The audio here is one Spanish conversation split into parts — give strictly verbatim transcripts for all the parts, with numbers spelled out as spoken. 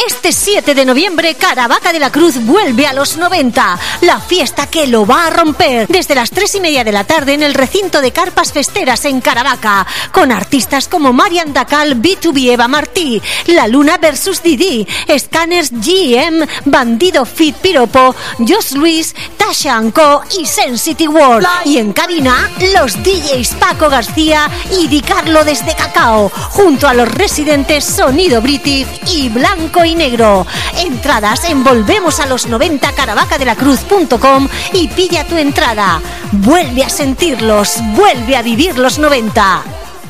Este siete de noviembre, Caravaca de la Cruz vuelve a los noventa. La fiesta que lo va a romper. Desde las tres y media de la tarde en el recinto de Carpas Festeras en Caravaca. Con artistas como Marian Dacal, B dos B Eva Martí, La Luna versus Didi, Scanners G M, Bandido Fit Piropo, Josh Luis, Tasha Anco y Sensity World. Y en cabina, los D Js Paco García y Di Carlo desde Cacao. Junto a los residentes Sonido British y Blanco y Negro. Entradas en volvemos a los noventa caravaca de la cruz punto com y pilla tu entrada. Vuelve a sentirlos, vuelve a vivir los noventa.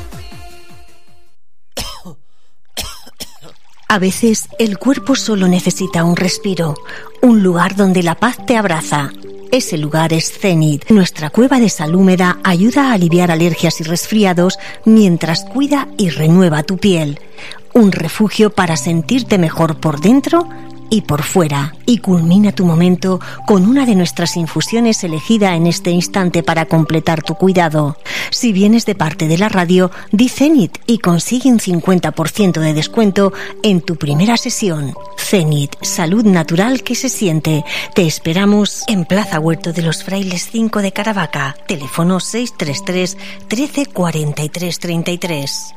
A veces el cuerpo solo necesita un respiro, un lugar donde la paz te abraza. Ese lugar es Zenit. Nuestra cueva de sal húmeda ayuda a aliviar alergias y resfriados mientras cuida y renueva tu piel. Un refugio para sentirte mejor por dentro y por fuera. Y culmina tu momento con una de nuestras infusiones elegida en este instante para completar tu cuidado. Si vienes de parte de la radio, di Zenit y consigue un cincuenta por ciento de descuento en tu primera sesión. Zenit, salud natural que se siente. Te esperamos en Plaza Huerto de los Frailes cinco de Caravaca. Teléfono seis tres tres, trece cuarenta y tres treinta y tres.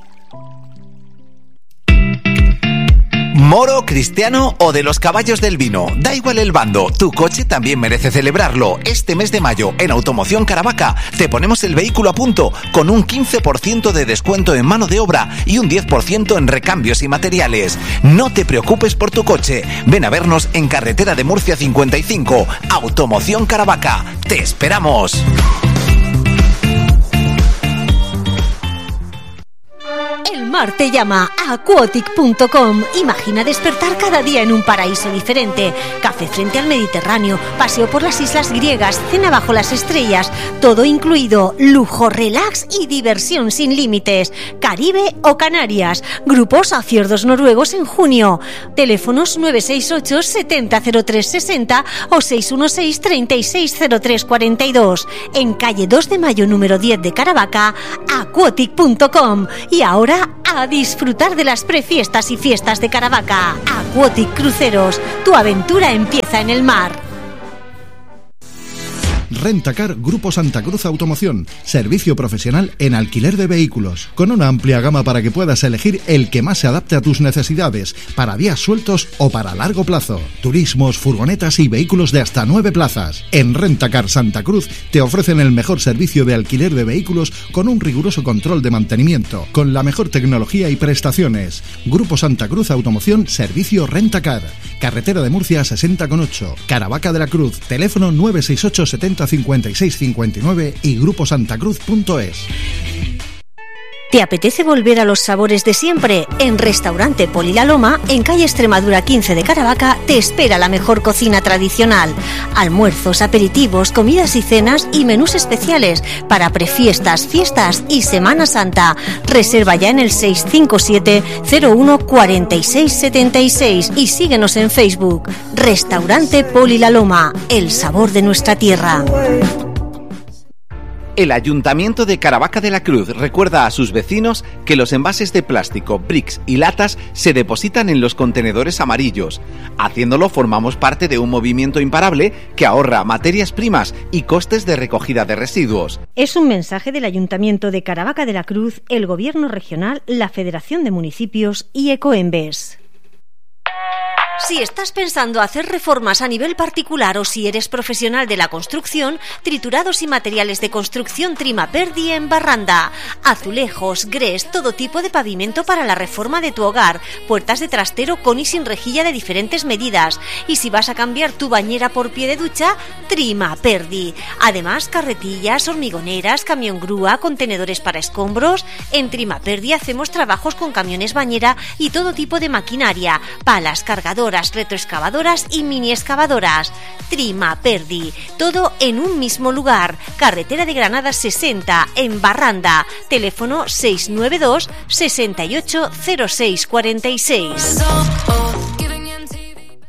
Moro, cristiano o de los caballos del vino, da igual el bando, tu coche también merece celebrarlo. Este mes de mayo en Automoción Caravaca te ponemos el vehículo a punto con un quince por ciento de descuento en mano de obra y un diez por ciento en recambios y materiales. No te preocupes por tu coche, ven a vernos en Carretera de Murcia cincuenta y cinco, Automoción Caravaca. ¡Te esperamos! El mar te llama a aquatic punto com. Imagina despertar cada día en un paraíso diferente. Café frente al Mediterráneo, paseo por las islas griegas, cena bajo las estrellas, todo incluido, lujo, relax y diversión sin límites. Caribe o Canarias. Grupos a fiordos noruegos en junio. Teléfonos nueve seis ocho, setenta cero tres sesenta o seis uno seis, treinta y seis cero tres cuarenta y dos. En calle dos de mayo número diez de Caravaca, aquatic punto com. Y ahora a disfrutar de las prefiestas y fiestas de Caravaca. Aquatic Cruceros, tu aventura empieza en el mar. Rentacar Grupo Santa Cruz Automoción, servicio profesional en alquiler de vehículos, con una amplia gama para que puedas elegir el que más se adapte a tus necesidades, para días sueltos o para largo plazo. Turismos, furgonetas y vehículos de hasta nueve plazas. En Rentacar Santa Cruz te ofrecen el mejor servicio de alquiler de vehículos con un riguroso control de mantenimiento, con la mejor tecnología y prestaciones. Grupo Santa Cruz Automoción, servicio Rentacar. Carretera de Murcia sesenta con ocho, Caravaca de la Cruz, teléfono nueve seis ocho, setenta, cincuenta y seis cincuenta y nueve y grupo santa cruz punto es. ¿Te apetece volver a los sabores de siempre? En Restaurante Poli La Loma, en calle Extremadura quince de Caravaca, te espera la mejor cocina tradicional. Almuerzos, aperitivos, comidas y cenas y menús especiales para prefiestas, fiestas y Semana Santa. Reserva ya en el seis cinco siete, cero uno, cuarenta y seis setenta y seis y síguenos en Facebook. Restaurante Poli La Loma, el sabor de nuestra tierra. El Ayuntamiento de Caravaca de la Cruz recuerda a sus vecinos que los envases de plástico, bricks y latas se depositan en los contenedores amarillos. Haciéndolo formamos parte de un movimiento imparable que ahorra materias primas y costes de recogida de residuos. Es un mensaje del Ayuntamiento de Caravaca de la Cruz, el Gobierno Regional, la Federación de Municipios y Ecoembes. Si estás pensando hacer reformas a nivel particular o si eres profesional de la construcción, triturados y materiales de construcción Trimaperdi en Barranda. Azulejos, grés, todo tipo de pavimento para la reforma de tu hogar, puertas de trastero con y sin rejilla de diferentes medidas. Y si vas a cambiar tu bañera por pie de ducha, Trimaperdi. Además, carretillas, hormigoneras, camión grúa, contenedores para escombros. En Trimaperdi hacemos trabajos con camiones bañera y todo tipo de maquinaria, palas, cargadoras, retroexcavadoras y mini excavadoras. Trimaperdi, todo en un mismo lugar. Carretera de Granada sesenta en Barranda. Teléfono seis nueve dos, sesenta y ocho, cero seis cuarenta y seis.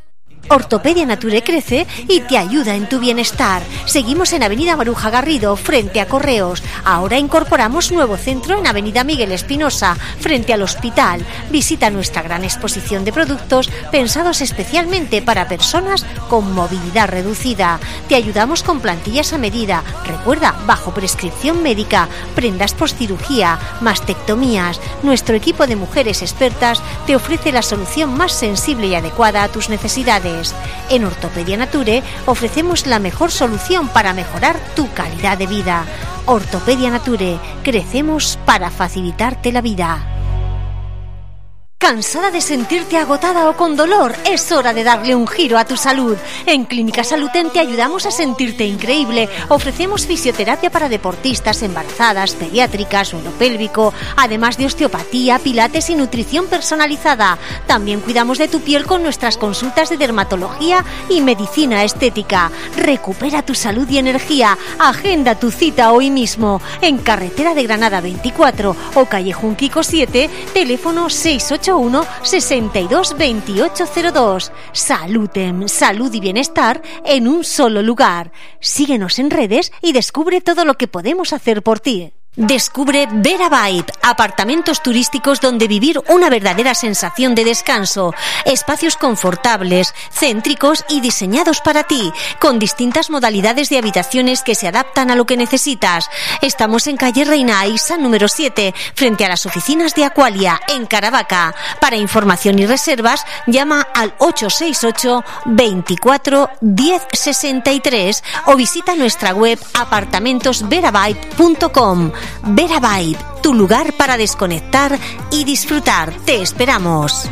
Ortopedia Nature crece y te ayuda en tu bienestar. Seguimos en Avenida Maruja Garrido, frente a Correos. Ahora incorporamos nuevo centro en Avenida Miguel Espinosa, frente al hospital. Visita nuestra gran exposición de productos pensados especialmente para personas con movilidad reducida. Te ayudamos con plantillas a medida. Recuerda, bajo prescripción médica, prendas postcirugía, mastectomías. Nuestro equipo de mujeres expertas te ofrece la solución más sensible y adecuada a tus necesidades. En Ortopedia Nature ofrecemos la mejor solución para mejorar tu calidad de vida. Ortopedia Nature, crecemos para facilitarte la vida. ¿Cansada de sentirte agotada o con dolor? Es hora de darle un giro a tu salud. En Clínica Saluten te ayudamos a sentirte increíble. Ofrecemos fisioterapia para deportistas, embarazadas, pediátricas, suelo pélvico, además de osteopatía, pilates y nutrición personalizada. También cuidamos de tu piel con nuestras consultas de dermatología y medicina estética. Recupera tu salud y energía. Agenda tu cita hoy mismo. En Carretera de Granada veinticuatro o Calle Junquico siete, teléfono seis ocho uno, sesenta y dos, veintiocho cero dos. Saluten, salud y bienestar en un solo lugar. Síguenos en redes y descubre todo lo que podemos hacer por ti. Descubre Vera Vibe, apartamentos turísticos donde vivir una verdadera sensación de descanso, espacios confortables, céntricos y diseñados para ti, con distintas modalidades de habitaciones que se adaptan a lo que necesitas. Estamos en calle Reina Aisa número siete, frente a las oficinas de Aqualia, en Caravaca. Para información y reservas, llama al ocho seis ocho, veinticuatro, diez sesenta y tres o visita nuestra web apartamentos vera vibe punto com. Vera Vibe, tu lugar para desconectar y disfrutar. Te esperamos.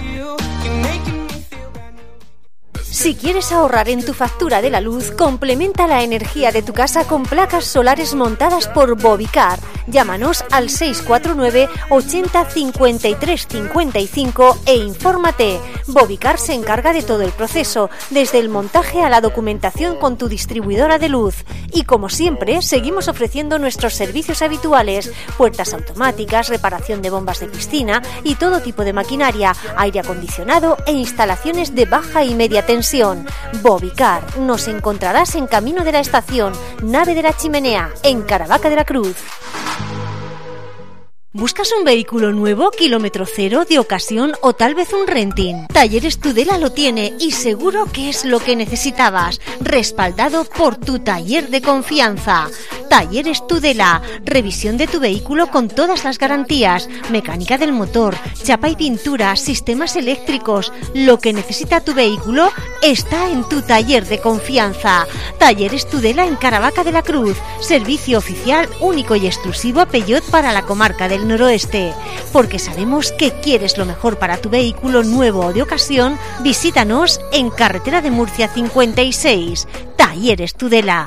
Si quieres ahorrar en tu factura de la luz, complementa la energía de tu casa con placas solares montadas por Bovicar. Llámanos al seis cuatro nueve, ochenta, cincuenta y tres, cincuenta y cinco e infórmate. Bovicar se encarga de todo el proceso, desde el montaje a la documentación con tu distribuidora de luz. Y como siempre, seguimos ofreciendo nuestros servicios habituales: puertas automáticas, reparación de bombas de piscina y todo tipo de maquinaria, aire acondicionado e instalaciones de baja y media tensión. Bovicar. Nos encontrarás en Camino de la Estación, Nave de la Chimenea, en Caravaca de la Cruz. ¿Buscas un vehículo nuevo, kilómetro cero, de ocasión o tal vez un renting? Talleres Tudela lo tiene y seguro que es lo que necesitabas, respaldado por tu taller de confianza. Talleres Tudela, revisión de tu vehículo con todas las garantías, mecánica del motor, chapa y pintura, sistemas eléctricos. Lo que necesita tu vehículo está en tu taller de confianza. Talleres Tudela en Caravaca de la Cruz, servicio oficial único y exclusivo Peugeot para la comarca del Noroeste. Porque sabemos que quieres lo mejor para tu vehículo nuevo o de ocasión, visítanos en Carretera de Murcia cincuenta y seis. Talleres Tudela.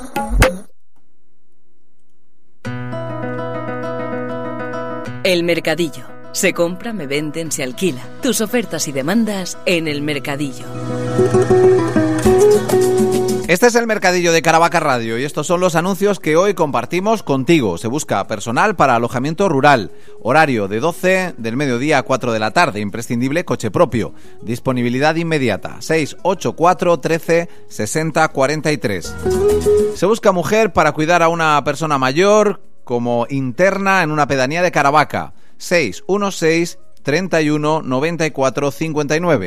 El Mercadillo. Se compra, me venden, se alquila. Tus ofertas y demandas en El Mercadillo. Este es el Mercadillo de Caravaca Radio y estos son los anuncios que hoy compartimos contigo. Se busca personal para alojamiento rural. Horario de doce del mediodía a cuatro de la tarde. Imprescindible coche propio. Disponibilidad inmediata. seis ocho cuatro, trece, sesenta, cuarenta y tres. Se busca mujer para cuidar a una persona mayor como interna en una pedanía de Caravaca. seis uno seis, treinta y uno, noventa y cuatro, cincuenta y nueve.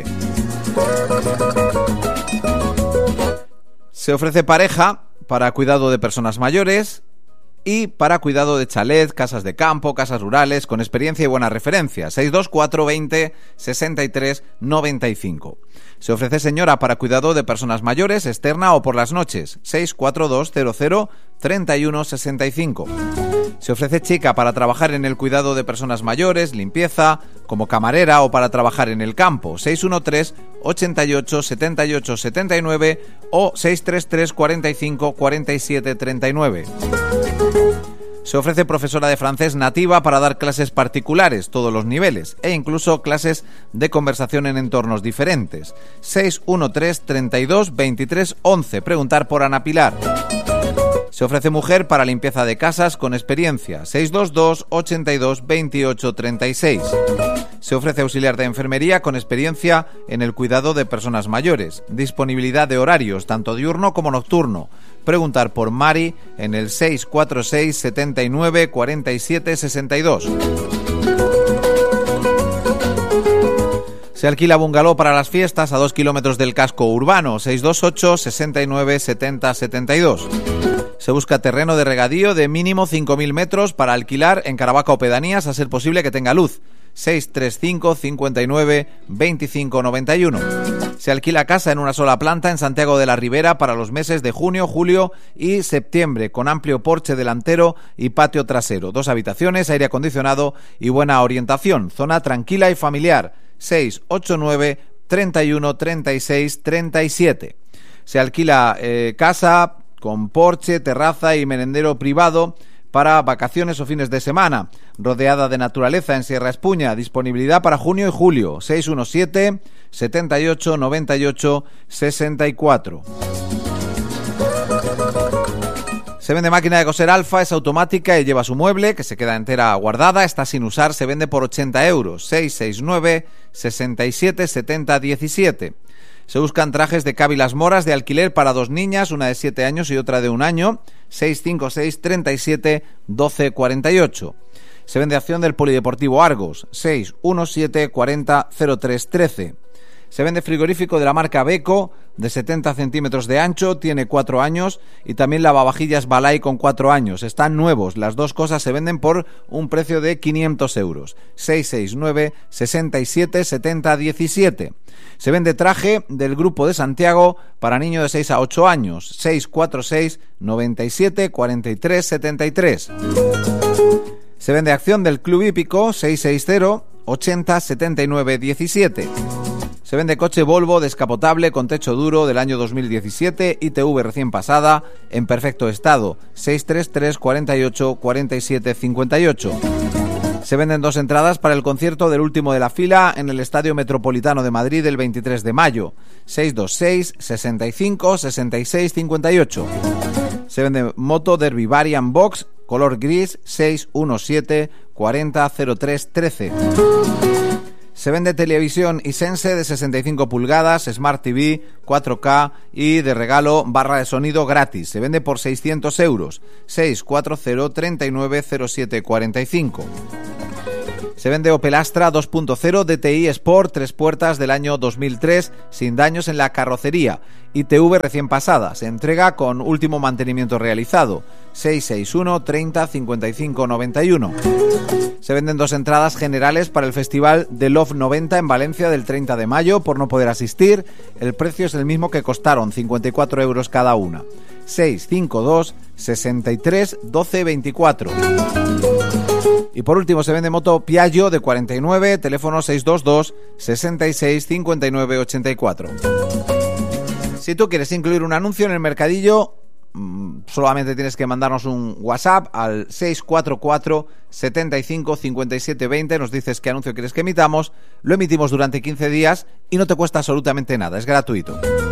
Se ofrece pareja para cuidado de personas mayores y para cuidado de chalet, casas de campo, casas rurales, con experiencia y buena referencia. seis dos cuatro, veinte, sesenta y tres, noventa y cinco. Se ofrece señora para cuidado de personas mayores, externa o por las noches. seis cuatro dos cero cero, treinta y uno, sesenta y cinco. Se ofrece chica para trabajar en el cuidado de personas mayores, limpieza, como camarera o para trabajar en el campo. seis uno tres, ochenta y ocho, setenta y ocho, setenta y nueve o seis tres tres, cuarenta y cinco, cuarenta y siete, treinta y nueve. Se ofrece profesora de francés nativa para dar clases particulares, todos los niveles, e incluso clases de conversación en entornos diferentes. seis uno tres, treinta y dos, veintitrés, once. Preguntar por Ana Pilar. Se ofrece mujer para limpieza de casas con experiencia. seis dos dos, ochenta y dos, veintiocho, treinta y seis. Se ofrece auxiliar de enfermería con experiencia en el cuidado de personas mayores. Disponibilidad de horarios, tanto diurno como nocturno. Preguntar por Mari en el seis cuatro seis, setenta y nueve, cuarenta y siete, sesenta y dos. Se alquila bungalow para las fiestas a dos kilómetros del casco urbano, seis dos ocho, sesenta y nueve, setenta, setenta y dos. Se busca terreno de regadío de mínimo cinco mil metros para alquilar en Caravaca o pedanías, a ser posible que tenga luz, seis tres cinco, cincuenta y nueve, veinticinco, noventa y uno. Se alquila casa en una sola planta en Santiago de la Ribera para los meses de junio, julio y septiembre, con amplio porche delantero y patio trasero, dos habitaciones, aire acondicionado y buena orientación, zona tranquila y familiar, seis ocho nueve, treinta y uno, treinta y seis, treinta y siete. Se alquila eh, casa con porche, terraza y merendero privado para vacaciones o fines de semana, rodeada de naturaleza en Sierra Espuña. Disponibilidad para junio y julio, seis uno siete, setenta y ocho, noventa y ocho, sesenta y cuatro. Se vende máquina de coser Alfa, es automática y lleva su mueble, que se queda entera guardada, está sin usar, se vende por ochenta euros, seis seis nueve, sesenta y siete, setenta, diecisiete. Se buscan trajes de cávilas moras de alquiler para dos niñas, una de siete años y otra de un año, seis cinco seis, treinta y siete, doce, cuarenta y ocho. Se vende acción del Polideportivo Argos, seis uno siete, cuarenta, cero tres, trece. Se vende frigorífico de la marca Beko, de setenta centímetros de ancho, tiene cuatro años, y también lavavajillas Balay con cuatro años. Están nuevos, las dos cosas se venden por un precio de quinientos euros. seis seis nueve, sesenta y siete, setenta, diecisiete. Se vende traje del Grupo de Santiago para niño de seis a ocho años. seis cuatro seis, noventa y siete, cuarenta y tres, setenta y tres. Se vende acción del Club Hípico, seis seis cero, ochenta, setenta y nueve, diecisiete. Se vende coche Volvo descapotable con techo duro del año dos mil diecisiete, I T V recién pasada, en perfecto estado, seis tres tres, cuarenta y ocho, cuarenta y siete, cincuenta y ocho. Se venden dos entradas para el concierto del último de la fila en el Estadio Metropolitano de Madrid el veintitrés de mayo, seis dos seis, sesenta y cinco, sesenta y seis, cincuenta y ocho. Se vende moto Derby Variant Box, color gris, seis uno siete, cuarenta, cero tres, trece. Se vende televisión Hisense de sesenta y cinco pulgadas, Smart T V, cuatro K y de regalo barra de sonido gratis. Se vende por seiscientos euros, seis cuatro cero, treinta y nueve, cero siete, cuarenta y cinco. Se vende Opel Astra dos punto cero D T I Sport, tres puertas del año dos mil tres, sin daños en la carrocería. I T V recién pasada, se entrega con último mantenimiento realizado, seis seis uno, treinta, cincuenta y cinco, noventa y uno. Se venden dos entradas generales para el Festival de Love noventa en Valencia del treinta de mayo. Por no poder asistir, el precio es el mismo que costaron, cincuenta y cuatro euros cada una. seis cinco dos, sesenta y tres, doce, veinticuatro. Y por último se vende moto Piaggio de cuarenta y nueve, teléfono seis dos dos, sesenta y seis, cincuenta y nueve, ochenta y cuatro. Si tú quieres incluir un anuncio en el mercadillo, solamente tienes que mandarnos un WhatsApp al seis cuatro cuatro, setenta y cinco, cincuenta y siete, veinte. Nos dices qué anuncio quieres que emitamos, lo emitimos durante quince días y no te cuesta absolutamente nada, es gratuito.